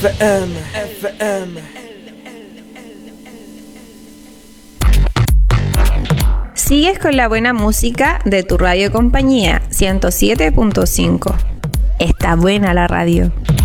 FM, FM. Sigues con la buena música de tu radio compañía 107.5. Está buena la radio.